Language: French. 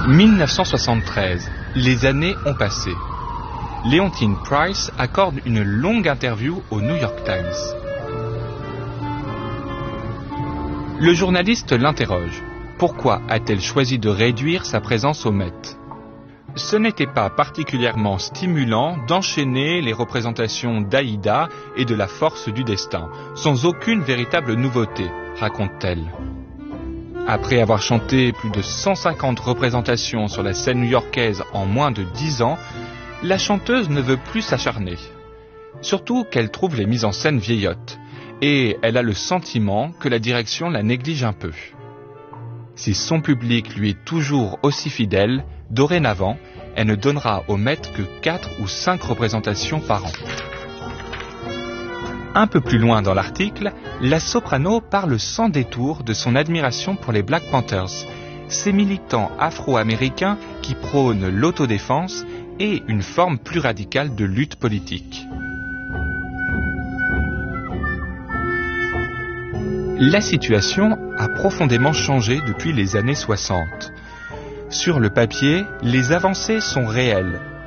1973, les années ont passé. Leontyne Price accorde une longue interview au New York Times. Le journaliste l'interroge. Pourquoi a-t-elle choisi de réduire sa présence au Met ? Ce n'était pas particulièrement stimulant d'enchaîner les représentations d'Aïda et de la force du destin, sans aucune véritable nouveauté, raconte-t-elle. Après avoir chanté plus de 150 représentations sur la scène new-yorkaise en moins de 10 ans, la chanteuse ne veut plus s'acharner. Surtout qu'elle trouve les mises en scène vieillottes, et elle a le sentiment que la direction la néglige un peu. Si son public lui est toujours aussi fidèle, dorénavant, elle ne donnera au Met que 4 ou 5 représentations par an. Un peu plus loin dans l'article, la soprano parle sans détour de son admiration pour les Black Panthers, ces militants afro-américains qui prônent l'autodéfense et une forme plus radicale de lutte politique. La situation a profondément changé depuis les années 60. Sur le papier, les avancées sont réelles,